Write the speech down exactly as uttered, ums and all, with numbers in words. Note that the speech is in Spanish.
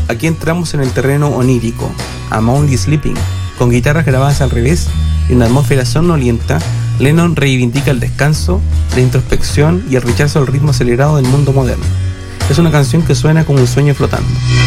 Aquí entramos en el terreno onírico, I'm Only Sleeping, con guitarras grabadas al revés y una atmósfera somnolienta. Lennon reivindica el descanso, la introspección y el rechazo al ritmo acelerado del mundo moderno. Es una canción que suena como un sueño flotando.